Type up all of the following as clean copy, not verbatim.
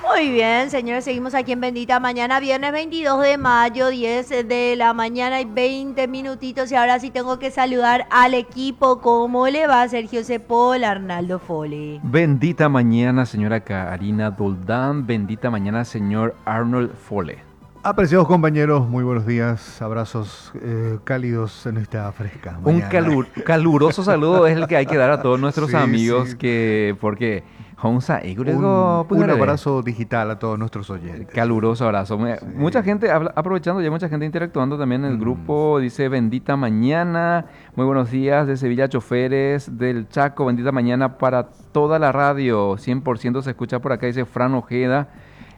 Muy bien, señores, seguimos aquí en Bendita Mañana, viernes 22 de mayo, 10 de la mañana y 20 minutitos. Y ahora sí tengo que saludar al equipo. ¿Cómo le va Sergio Cepol, Arnaldo Fole? Bendita mañana, señora Karina Doldán. Bendita mañana, señor Arnold Fole. Apreciados compañeros, muy buenos días, abrazos cálidos en esta fresca Un mañana. caluroso saludo es el que hay que dar a todos nuestros Sí, amigos sí. porque Honsa Un abrazo digital a todos nuestros oyentes. caluroso abrazo. Mucha Sí. gente, aprovechando, ya mucha gente interactuando también en el Mm. grupo. Dice, bendita mañana, muy buenos días de Sevilla, choferes del Chaco, bendita mañana para toda la radio. 100% se escucha por acá, dice Fran Ojeda.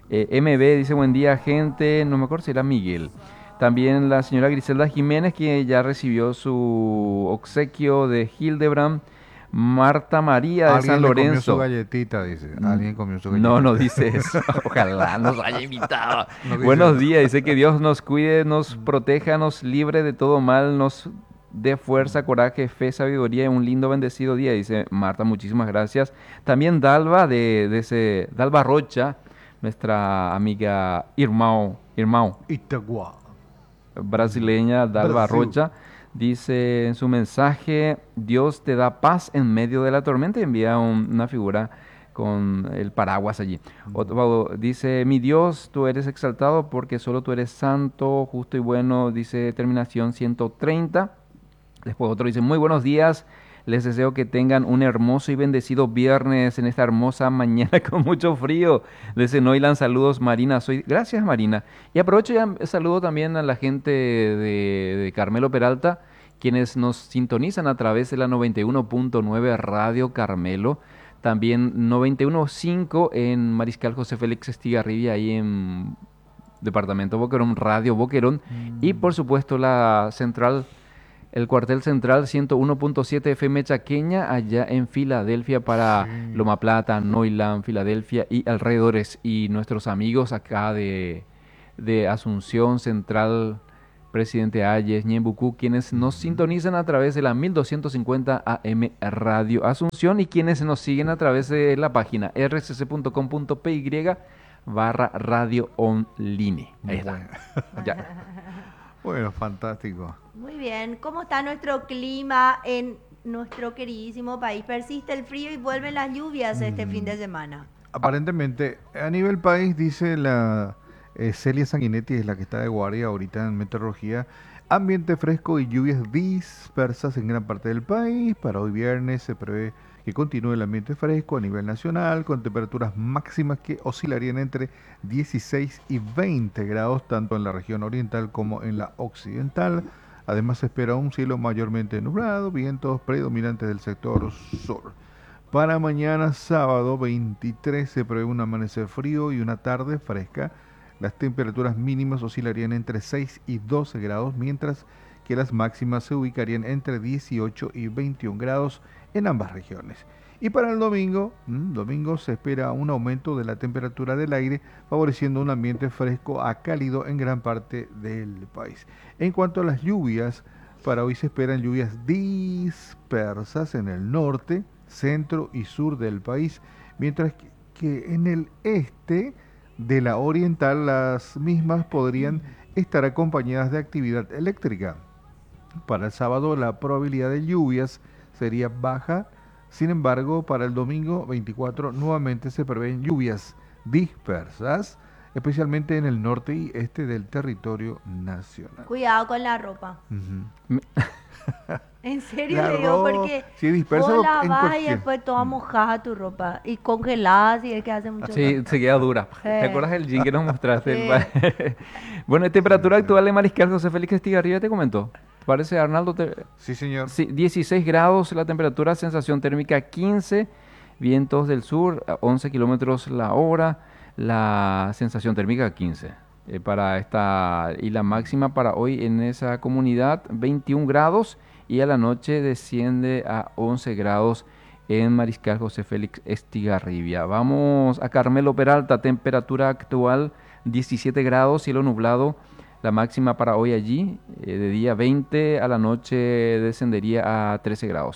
MB dice, buen día, gente. No me acuerdo si era Miguel. También la señora Griselda Jiménez, que ya recibió su obsequio de Hildebrand. Marta María de San Alguien le comió su Lorenzo. galletita, dice. Mm, Alguien comió su No, no galletita. dice eso. Ojalá nos haya invitado. No dice Buenos eso. días. Dice que Dios nos cuide, nos proteja, nos libre de todo mal, nos dé fuerza, coraje, fe, sabiduría y un lindo, bendecido día. Dice Marta, muchísimas gracias. También Dalva Dalva Rocha, nuestra amiga Irmão Itagua, brasileña Dalva Brasil. Rocha, dice en su mensaje, Dios te da paz en medio de la tormenta y envía una figura con el paraguas allí. Dice, mi Dios, tú eres exaltado porque solo tú eres santo, justo y bueno, dice terminación 130. Después otro dice, muy buenos días, les deseo que tengan un hermoso y bendecido viernes en esta hermosa mañana con mucho frío. Desde Noilan, saludos Marina, Gracias Marina. Y aprovecho ya, saludo también a la gente de Carmelo Peralta, quienes nos sintonizan a través de la 91.9 Radio Carmelo. También 91.5 en Mariscal José Félix Estigarribia, ahí en Departamento Boquerón, Radio Boquerón. Y por supuesto la central, el cuartel central 101.7 FM Chaqueña, allá en Filadelfia para Sí. Loma Plata, Noiland, Filadelfia y alrededores. Y nuestros amigos acá de Asunción Central, Presidente Ayes, Ñembucú, quienes nos sintonizan a través de la 1250 AM Radio Asunción y quienes nos siguen a través de la página rcc.com.py/radio online. Ahí está. Bueno. Ya. Bueno, fantástico. Muy bien, ¿cómo está nuestro clima en nuestro queridísimo país? Persiste el frío y vuelven las lluvias este fin de semana. Aparentemente, a nivel país, dice la Celia Sanguinetti, es la que está de guardia ahorita en meteorología, ambiente fresco y lluvias dispersas en gran parte del país. Para hoy viernes se prevé que continúe el ambiente fresco a nivel nacional, con temperaturas máximas que oscilarían entre 16 y 20 grados, tanto en la región oriental como en la occidental. Además se espera un cielo mayormente nublado, vientos predominantes del sector sur. Para mañana sábado 23 se prevé un amanecer frío y una tarde fresca. Las temperaturas mínimas oscilarían entre 6 y 12 grados, mientras que las máximas se ubicarían entre 18 y 21 grados en ambas regiones. Y para el domingo se espera un aumento de la temperatura del aire, favoreciendo un ambiente fresco a cálido en gran parte del país. En cuanto a las lluvias, para hoy se esperan lluvias dispersas en el norte, centro y sur del país, mientras que en el este de la oriental las mismas podrían estar acompañadas de actividad eléctrica. Para el sábado la probabilidad de lluvias sería baja, sin embargo para el domingo 24 nuevamente se prevén lluvias dispersas, especialmente en el norte y este del territorio nacional. Cuidado con la ropa. Ujú. En serio La le digo, ropa, porque sí, dispersa vos en lavas y cualquier. después toda mojada tu ropa y congelada si es que hace mucho Sí, calor. se queda dura. ¿Te Eh, acuerdas del jean que nos mostraste? sí. Bueno, Sí, temperatura sí. actual de Mariscal José Félix Estigarribia, te comento. ¿Te parece, Arnaldo? Sí, señor. Sí, 16 grados la temperatura, sensación térmica 15, vientos del sur a 11 kilómetros la hora, la sensación térmica 15. Y la máxima para hoy en esa comunidad 21 grados y a la noche desciende a 11 grados en Mariscal José Félix Estigarribia. Vamos a Carmelo Peralta, temperatura actual 17 grados, cielo nublado. La máxima para hoy allí, de día 20, a la noche descendería a 13 grados.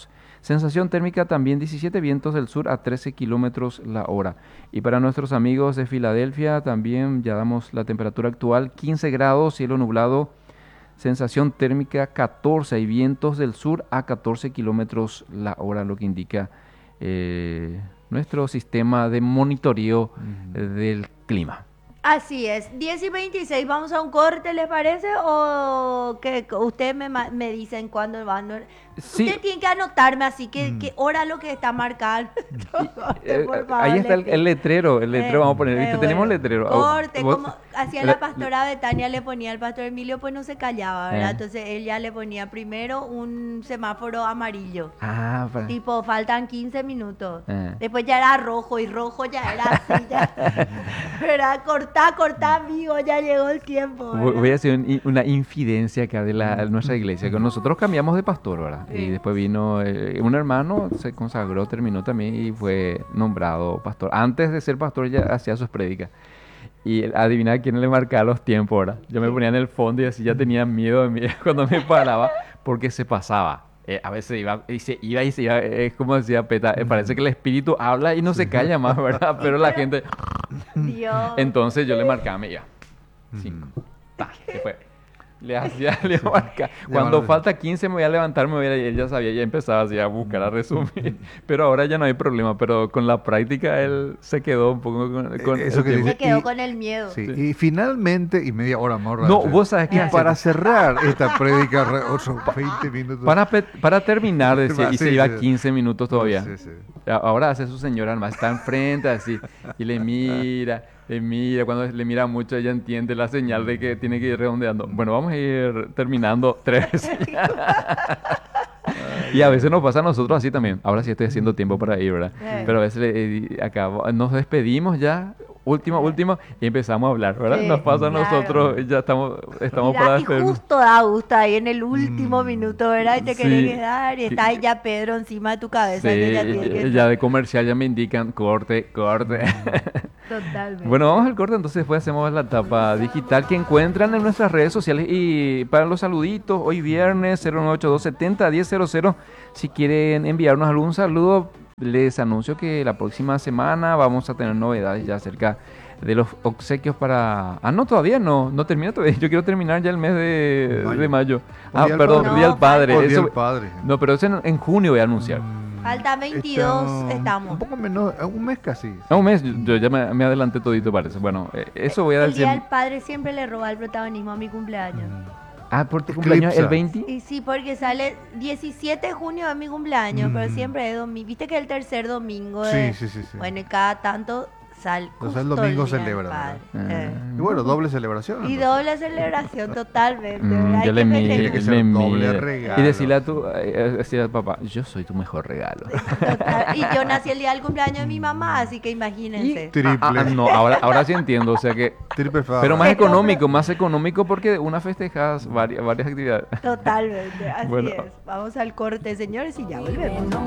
Sensación térmica también 17, vientos del sur a 13 kilómetros la hora. Y para nuestros amigos de Filadelfia también ya damos la temperatura actual, 15 grados, cielo nublado, sensación térmica 14 y vientos del sur a 14 kilómetros la hora, lo que indica nuestro sistema de monitoreo del clima. Así es, 10:26, vamos a un corte, ¿les parece? ¿O que ustedes me dicen cuándo van? Sí. Usted tiene que anotarme así, que hora lo que está marcado. Por favor, Ahí está les el letrero, vamos a poner, ¿viste? bueno. Tenemos letrero. Corte, Vos- como hacía la pastora Betania, le ponía al pastor Emilio, pues no se callaba, ¿verdad? Entonces él ya le ponía primero un semáforo amarillo. Ah, Tipo, faltan 15 minutos. Eh. Después ya era rojo y rojo ya era así. Ya. Era cortá, amigo, ya llegó el tiempo. ¿verdad? Voy a hacer una infidencia acá de nuestra iglesia, que nosotros cambiamos de pastor, ¿verdad? Sí. Y después vino un hermano, se consagró, terminó también y fue nombrado pastor. Antes de ser pastor ya hacía sus prédicas. Y adivina quién le marcaba los tiempos, ¿verdad? Yo me ponía en el fondo y así ya tenía miedo de mí cuando me paraba porque se pasaba. A veces iba, es como decía Peta, parece que el espíritu habla y no se calla más, ¿verdad? Pero la gente... Dios. Entonces yo le marcaba, me iba. 5. Se fue. Le marcaba. Cuando falta 15 me voy a levantar, me voy a ir. Y él ya sabía, ya empezaba así a buscar, a resumir. Pero ahora ya no hay problema. Pero con la práctica él se quedó un poco con Eso el que tiempo. Se quedó Y- con el miedo. Sí, y finalmente, y media hora más. No, Rafael, vos sabés y que para cerrar esta prédica, otros 20 minutos. para terminar, decía, y Sí, se iba sí. 15 minutos todavía. Sí, sí. Ahora hace su señora, además está enfrente así, y le mira, cuando le mira mucho ella entiende la señal de que tiene que ir redondeando. Bueno, vamos a ir terminando 3 veces. Y a veces nos pasa a nosotros así también. Ahora sí estoy haciendo tiempo para ir, ¿verdad? Sí. Pero a veces acá nos despedimos ya, último, y empezamos a hablar, ¿verdad? Sí, Nos pasa a claro. nosotros, ya estamos Mira, para y despedirnos. justo da gusto ahí en el último minuto, ¿verdad? Y te Sí. querés quedar y está ahí ya Pedro encima de tu cabeza. Sí, que ya tiene que ya de comercial ya me indican corte. Totalmente. Bueno, vamos al corte, entonces después hacemos la etapa digital que encuentran en nuestras redes sociales. Y para los saluditos, hoy viernes 098-270-1000, si quieren enviarnos algún saludo, les anuncio que la próxima semana vamos a tener novedades ya acerca de los obsequios para... Ah, no, todavía no termina todavía. Yo quiero terminar ya el mes de mayo. O Ah, Día del perdón, Padre. Día del Padre. O Día Eso- del Padre. No, pero eso en junio voy a anunciar. Falta 22, estamos. Un poco menos, un mes casi. A un mes, yo ya me adelanté todito, parece. Bueno, eso voy a El decir. Día del Padre siempre le roba el protagonismo a mi cumpleaños. Ah, por tu cumpleaños, el 20. Y sí, porque sale 17 de junio de mi cumpleaños, pero siempre es domingo. Viste que es el tercer domingo de... Sí. Bueno, y cada tanto sale Entonces el justo domingo Día del celebra, Padre. ¿verdad? Y bueno, doble celebración. Y entonces. doble celebración totalmente, ¿verdad? Hay Yo le que miro, Tiene que ser festejar. doble miro. regalo. Y decirle a tu papá, yo soy tu mejor regalo. Total. Y yo nací el día del cumpleaños de mi mamá, así que imagínense. Triple. No, ahora sí entiendo, o sea que... Triple favor. Pero más económico porque una festejas varias actividades. Totalmente, así Bueno. es. Vamos al corte, señores, y ya volvemos.